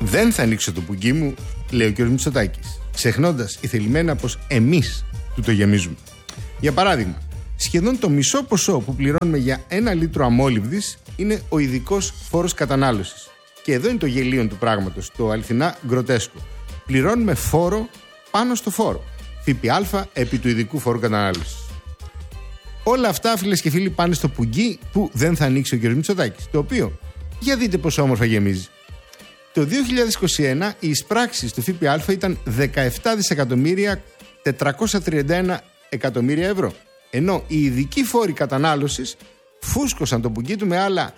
Δεν θα ανοίξω το πουγγί μου, λέει ο κ. Μητσοτάκης, ξεχνώντας ηθελημένα πως εμείς του το γεμίζουμε. Για παράδειγμα, σχεδόν το μισό ποσό που πληρώνουμε για 1 λίτρο αμόλυβδης είναι ο ειδικός φόρος κατανάλωσης. Και εδώ είναι το γελίο του πράγματος, το αληθινά γκροτέσκο. Πληρώνουμε φόρο πάνω στο φόρο. ΦΠΑ επί του ειδικού φόρου κατανάλωσης. Όλα αυτά, φίλες και φίλοι, πάνε στο πουγγί που δεν θα ανοίξει ο κ. Μητσοτάκης. Το οποίο, για δείτε πόσο όμορφα γεμίζει. Το 2021 οι εισπράξεις του ΦΠΑ ήταν 17.431 εκατομμύρια ευρώ. Ενώ οι ειδικοί φόροι κατανάλωσης φούσκωσαν το πουγγί του με άλλα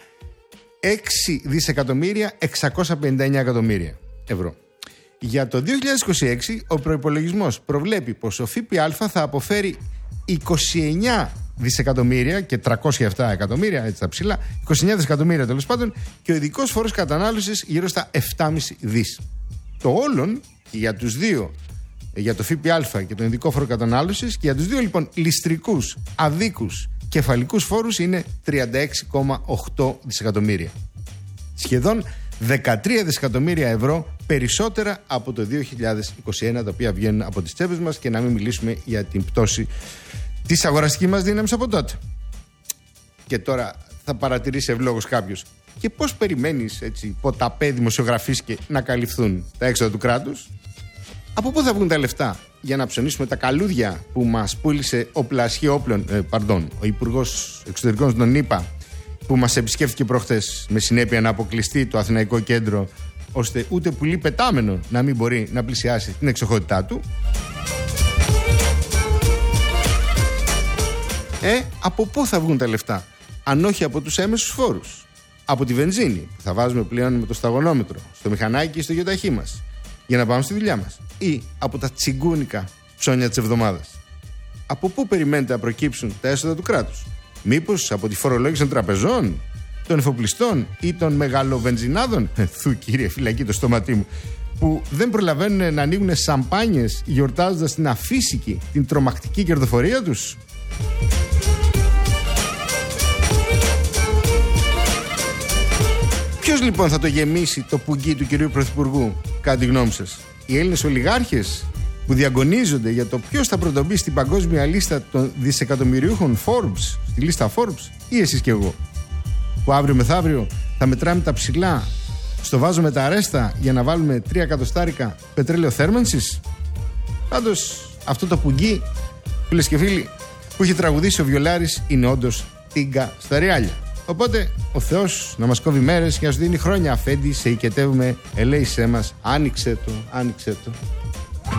6.659 εκατομμύρια ευρώ. Για το 2026 ο προϋπολογισμός προβλέπει πως ο ΦΠΑ θα αποφέρει 29 δισεκατομμύρια και 307 εκατομμύρια, έτσι τα ψηλά, 29 δισεκατομμύρια τέλος πάντων, και ο ειδικός φόρος κατανάλωσης γύρω στα 7,5 δις. Το όλον για τους δύο, για το ΦΠΑ και τον ειδικό φόρο κατανάλωσης, και για τους δύο λοιπόν ληστρικούς, αδίκους, κεφαλικούς φόρους είναι 36,8 δισεκατομμύρια. Σχεδόν 13 δισεκατομμύρια ευρώ περισσότερα από το 2021, τα οποία βγαίνουν από τις τσέπες μας, και να μην μιλήσουμε για την πτώση της αγοραστικής μας δύναμης από τότε. Και τώρα θα παρατηρήσει ευλόγως κάποιος, και πώς περιμένεις έτσι ποταπέ δημοσιογραφίσκε να καλυφθούν τα έξοδα του κράτους? Από πού θα βγουν τα λεφτά για να ψωνίσουμε τα καλούδια που μας πούλησε ο πλασχή όπλων, ο Υπουργός Εξωτερικών των ΗΠΑ, που μας επισκέφθηκε προχθές, με συνέπεια να αποκλειστεί το Αθηναϊκό Κέντρο, ώστε ούτε πουλί πετάμενο να μην μπορεί να πλησιάσει την εξοχότητά του? Από πού θα βγουν τα λεφτά, αν όχι από τους έμεσους φόρους? Από τη βενζίνη που θα βάζουμε πλέον με το σταγονόμετρο στο μηχανάκι ή στο γεωταχή μας για να πάμε στη δουλειά μας, ή από τα τσιγκούνικα ψώνια της εβδομάδας? Από πού περιμένετε να προκύψουν τα έσοδα του κράτους? Μήπως από τη φορολόγηση των τραπεζών, των εφοπλιστών ή των μεγαλοβενζινάδων? Θου κύριε, φυλακή το στόματί μου, που δεν προλαβαίνουν να ανοίγουν σαμπάνιες γιορτάζοντας την αφύσικη, την τρομακτική κερδοφορία τους? Ποιος λοιπόν θα το γεμίσει το πουγγί του κυρίου Πρωθυπουργού, κατά τη γνώμη σας? Οι Έλληνες ολιγάρχες που διαγωνίζονται για το ποιος θα πρωτομπεί στην παγκόσμια λίστα των δισεκατομμυριούχων Forbes, στη λίστα Forbes, ή εσείς και εγώ, που αύριο μεθαύριο θα μετράμε τα ψηλά στο βάζο με τα αρέστα για να βάλουμε 3 εκατοστάρικα πετρέλαιο θέρμανσης? Πάντως αυτό το πουγγί, φίλες και φίλοι, που έχει τραγουδήσει ο Βιολάρης, είναι όντως τίγκα στα ριάλια. Οπότε ο Θεός να μας κόβει μέρες και να σου δίνει χρόνια. Αφέντη, σε οικετεύουμε, ελέησέ μας, άνοιξε το, άνοιξε το.